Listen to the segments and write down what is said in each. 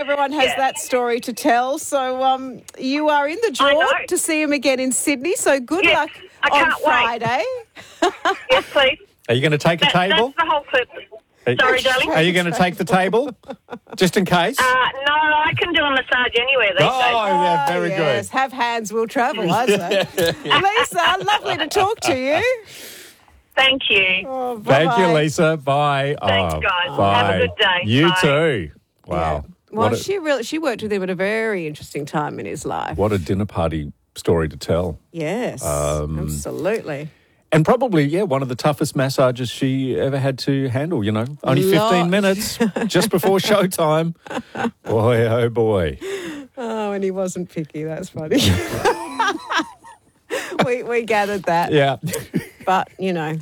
everyone has that story to tell. So you are in the draw to see him again in Sydney. So good luck on Friday. Yes, please. Are you going to take the table? That's the whole clip. Sorry, darling. Are you going to take the table? Just in case? No, I can do a massage anywhere these days. Yeah, very good. Have hands will travel, I say. Lisa, lovely to talk to you. Thank you. Oh, Thank you, Lisa. Bye. Thanks, guys. Bye. Have a good day. You Bye. too. Wow. Yeah. Well, she worked with him at a very interesting time in his life. What a dinner party story to tell. Yes, absolutely. And probably, one of the toughest massages she ever had to handle, Only 15 minutes just before showtime. Boy, oh boy. Oh, and he wasn't picky. That's funny. we gathered that. Yeah. But, Yeah.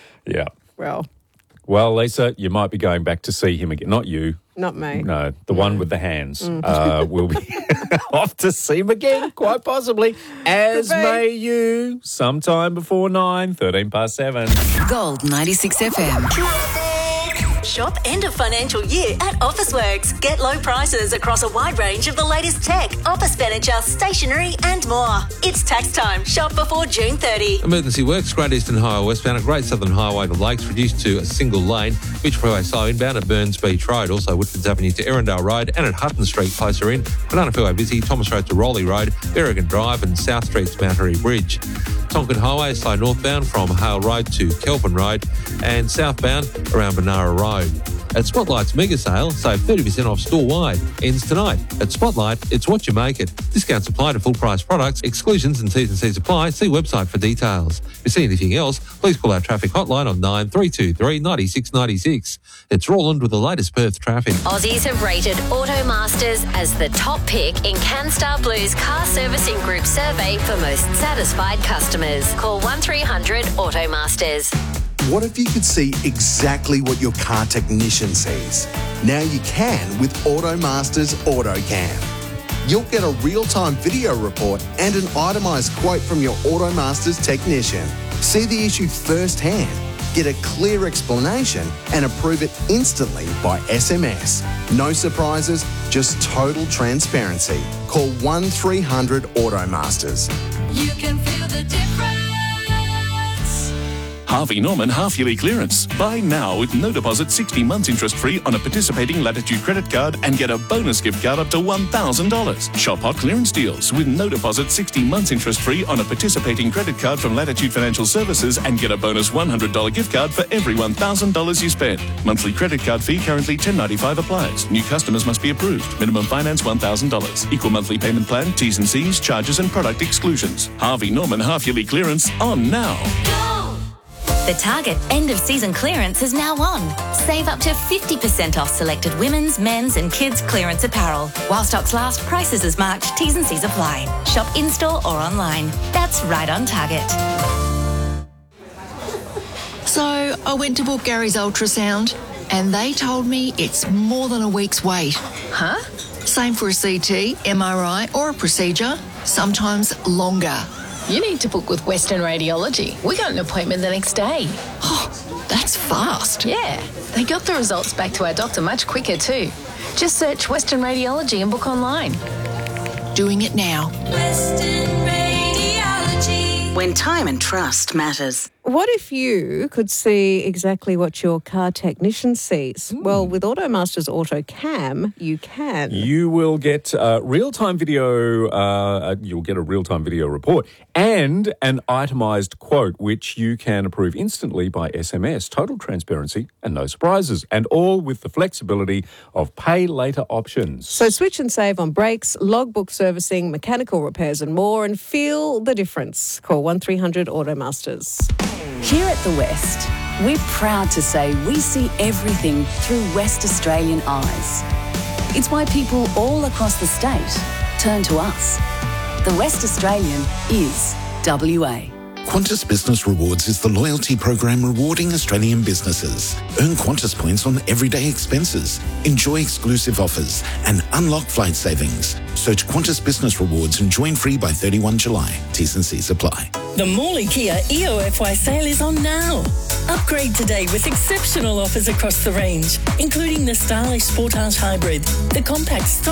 Well, Lisa, you might be going back to see him again. Not you. Not me. No, the one with the hands. Will be off to see him again, quite possibly. As may you, sometime before 9, 13 past 7. Gold 96 FM. Shop end of financial year at Officeworks. Get low prices across a wide range of the latest tech, office furniture, stationery and more. It's tax time. Shop before June 30. Emergency works, Great Eastern Highway westbound at Great Southern Highway to Lakes reduced to a single lane. Beach Freeway slow inbound at Burns Beach Road. Also Woodfords Avenue to Erindale Road and at Hutton Street closer in. Banana Freeway busy. Thomas Road to Rowley Road, Berrigan Drive and South Street to Mount Airy Bridge. Tonkin Highway slow northbound from Hale Road to Kelvin Road and southbound around Benara Road. At Spotlight's mega sale, save 30% off store-wide. Ends tonight. At Spotlight, it's what you make it. Discounts apply to full-price products. Exclusions and T&Cs apply. See website for details. If you see anything else, please call our traffic hotline on 9323 9696. It's Roland with the latest Perth traffic. Aussies have rated Automasters as the top pick in CanStar Blue's car servicing group survey for most satisfied customers. Call 1300 Automasters. What if you could see exactly what your car technician sees? Now you can with Automasters AutoCam. You'll get a real-time video report and an itemised quote from your Automasters technician. See the issue firsthand, get a clear explanation and approve it instantly by SMS. No surprises, just total transparency. Call 1300 Automasters. You can feel the difference. Harvey Norman half-yearly clearance. Buy now with no deposit, 60 months interest-free on a participating Latitude credit card and get a bonus gift card up to $1,000. Shop hot clearance deals with no deposit, 60 months interest-free on a participating credit card from Latitude Financial Services and get a bonus $100 gift card for every $1,000 you spend. Monthly credit card fee currently $10.95 applies. New customers must be approved. Minimum finance $1,000. Equal monthly payment plan, T's and C's, charges and product exclusions. Harvey Norman half-yearly clearance on now. The Target end-of-season clearance is now on. Save up to 50% off selected women's, men's and kids' clearance apparel. While stocks last, prices as marked, T's and C's apply. Shop in-store or online. That's right on Target. So I went to book Gary's ultrasound and they told me it's more than a week's wait. Huh? Same for a CT, MRI or a procedure, sometimes longer. You need to book with Western Radiology. We got an appointment the next day. Oh, that's fast. Yeah, they got the results back to our doctor much quicker too. Just search Western Radiology and book online. Doing it now. Western Radiology. When time and trust matters. What if you could see exactly what your car technician sees? Well, with Automasters AutoCam, you can. You will get real-time video. You'll get a real-time video report and an itemised quote, which you can approve instantly by SMS. Total transparency and no surprises, and all with the flexibility of pay later options. So switch and save on brakes, logbook servicing, mechanical repairs, and more, and feel the difference. Call 1300 Automasters. Here at The West, we're proud to say we see everything through West Australian eyes. It's why people all across the state turn to us. The West Australian is WA. Qantas Business Rewards is the loyalty program rewarding Australian businesses. Earn Qantas points on everyday expenses, enjoy exclusive offers and unlock flight savings. Search Qantas Business Rewards and join free by 31 July. T's and C's apply. The Morley Kia EOFY sale is on now. Upgrade today with exceptional offers across the range, including the stylish Sportage Hybrid, the compact